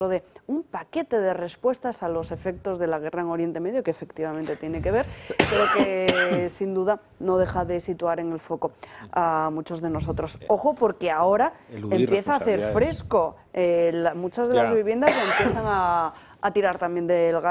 de un paquete de respuestas a los efectos de la guerra en Oriente Medio, que efectivamente tiene que ver, pero que sin duda no deja de situar en el foco a muchos de nosotros. Ojo, porque ahora empieza a hacer fresco. Muchas de las viviendas empiezan a tirar también del gas.